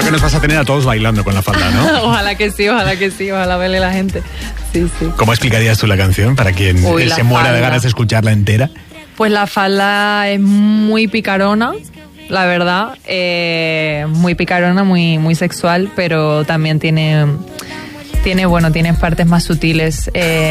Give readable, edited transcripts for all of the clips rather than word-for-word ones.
que nos vas a tener a todos bailando con la falda, ¿no? Ojalá que sí, ojalá vele la gente. Sí. ¿Cómo explicarías tú la canción para quien se muera de ganas de escucharla entera? Pues la falda es muy picarona, la verdad, muy picarona, muy sexual, pero también tiene partes más sutiles.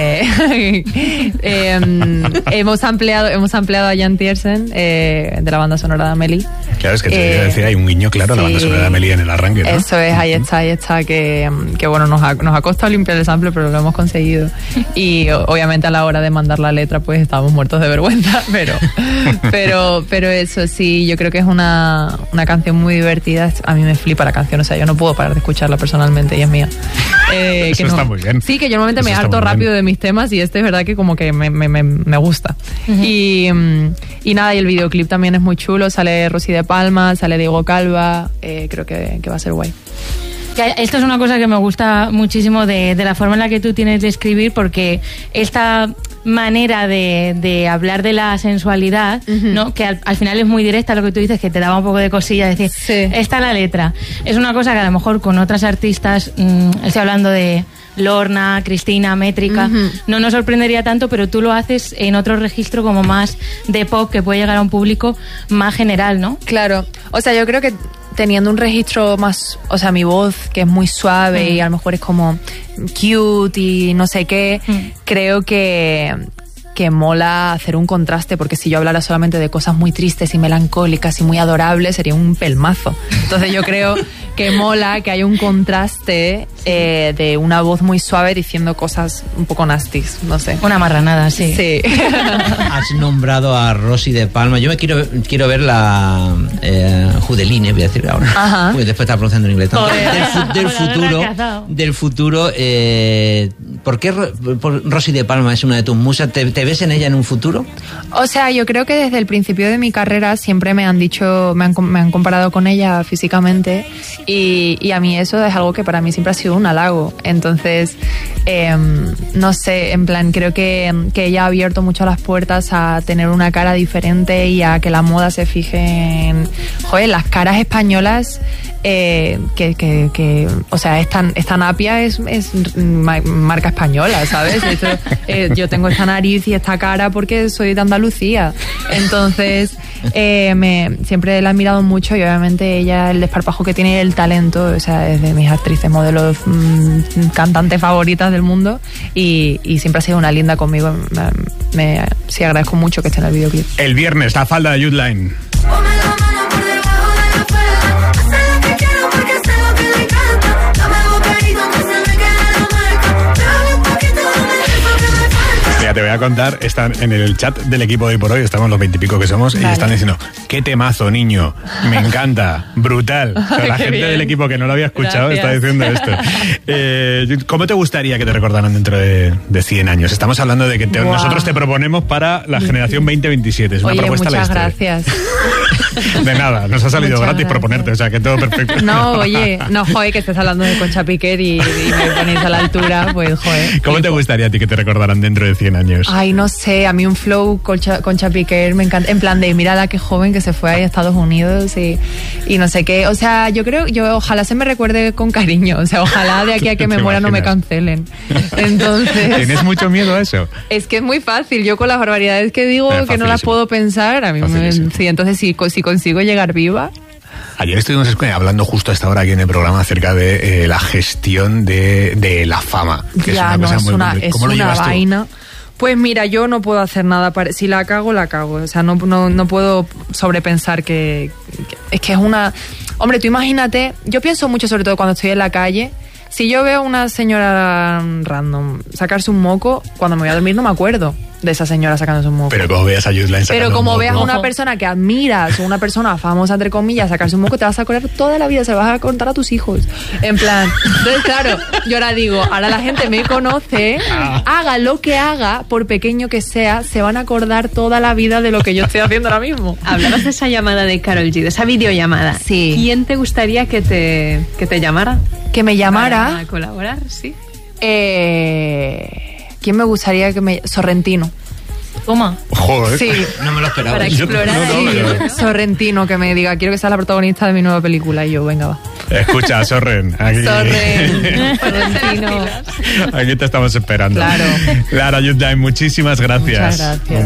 Hemos ampliado a Jan Tiersen de la banda sonora de Amélie. Claro, es que te voy a decir, hay un guiño claro a la banda sonora de Amélie en el arranque, ¿no? Eso es, ahí está, que bueno, nos ha costado limpiar el sample, pero lo hemos conseguido. Y obviamente a la hora de mandar la letra, pues estábamos muertos de vergüenza, pero eso sí, yo creo que es una canción muy divertida. A mí me flipa la canción, o sea, yo no puedo parar de escucharla personalmente y es mía. Eso está muy bien. Sí, que yo normalmente me harto rápido de mis temas y este es verdad que como que me gusta. Uh-huh. Y nada, y el videoclip también es muy chulo, sale Rosy de Palma, sale Diego Calva, creo que va a ser guay. Esto es una cosa que me gusta muchísimo de la forma en la que tú tienes de escribir, porque esta manera de hablar de la sensualidad, uh-huh, ¿no? Que al final es muy directa, lo que tú dices, que te daba un poco de cosilla decir, sí, esta es la letra. Es una cosa que a lo mejor con otras artistas, estoy hablando de Lorna, Cristina, Métrica, uh-huh, no nos sorprendería tanto, pero tú lo haces en otro registro como más de pop, que puede llegar a un público más general, ¿no? Claro, o sea, yo creo que teniendo un registro más, o sea, mi voz, que es muy suave, y a lo mejor es como cute y no sé qué, creo que mola hacer un contraste, porque si yo hablara solamente de cosas muy tristes y melancólicas y muy adorables, sería un pelmazo. Entonces yo creo que mola que haya un contraste de una voz muy suave diciendo cosas un poco nasties, no sé. Una marranada, sí. Sí. Has nombrado a Rosy de Palma. Yo me quiero ver la Judeline, voy a decir ahora. Ajá. Porque después está pronunciando en inglés. Del futuro. ¿Por qué Rosy de Palma es una de tus musas? ¿Te ves en ella en un futuro? O sea, yo creo que desde el principio de mi carrera siempre me han dicho, me han comparado con ella físicamente, y a mí eso es algo que para mí siempre ha sido un halago. Entonces, no sé, en plan, creo que ella ha abierto mucho las puertas a tener una cara diferente y a que la moda se fije en, las caras españolas. O sea, esta napia es marca española, ¿sabes? Esto, yo tengo esta nariz y esta cara porque soy de Andalucía. Entonces, siempre la he admirado mucho, y obviamente ella, el desparpajo que tiene y el talento, o sea, es de mis actrices, modelos, cantantes favoritas del mundo, y siempre ha sido una linda conmigo. Sí, agradezco mucho que esté en el videoclip. El viernes, la falda de Youthline. Mira, te voy a contar, están en el chat del equipo de Hoy por Hoy, estamos los 20 y pico que somos, vale, y están diciendo, qué temazo, niño, me encanta, brutal. O sea, la gente del equipo que no lo había escuchado, gracias, está diciendo esto. ¿Cómo te gustaría que te recordaran dentro de 100 años? Estamos hablando de que nosotros te proponemos para la generación 2027, es una propuesta a la historia. Gracias. De nada, nos ha salido muchas gratis proponerte, o sea, que todo perfecto. No, oye, que estés hablando de Concha Piquer y me ponéis a la altura, pues, joder. ¿Cómo te gustaría a ti que te recordaran dentro de 100 años? Ay, no sé, a mí un flow Concha Piquer me encanta, en plan de mírala qué joven que se fue ahí a Estados Unidos y no sé qué, o sea, yo ojalá se me recuerde con cariño, o sea, ojalá de aquí a que me muera no me cancelen. Entonces, ¿tienes mucho miedo a eso? Es que es muy fácil, yo con las barbaridades que digo que no las puedo pensar, a mí sí, entonces si consigo llegar viva. Ayer estuvimos hablando justo a esta hora aquí en el programa acerca de la gestión de la fama, que ya, es una cosa muy complicada. ¿Cómo lo llevas tú? Pues mira, yo no puedo hacer nada si la cago, o sea, no puedo sobrepensar que es que es una... Hombre, tú imagínate, yo pienso mucho sobre todo cuando estoy en la calle. Si yo veo a una señora random sacarse un moco, cuando me voy a dormir no me acuerdo de esa señora sacándose un moco. Pero como veas a Youthline sacando Pero como un moco, veas a una persona que admiras, o una persona famosa, entre comillas, sacarse un moco, te vas a acordar toda la vida, se lo vas a contar a tus hijos. En plan, entonces claro, yo ahora digo, ahora la gente me conoce, haga lo que haga, por pequeño que sea, se van a acordar toda la vida de lo que yo estoy haciendo ahora mismo. Hablabas de esa llamada de Karol G, de esa videollamada. Sí. ¿Quién te gustaría que te llamara? ¿Que me llamara? Para colaborar, sí. ¿Quién me gustaría que me... Sorrentino. Toma. Joder. Sí. No me lo esperaba. Para explorar. Sorrentino, que me diga, quiero que seas la protagonista de mi nueva película. Y yo, venga, va. Escucha, Sorren. Aquí te estamos esperando. Claro. Lara Yudai, muchísimas gracias. Muchas gracias.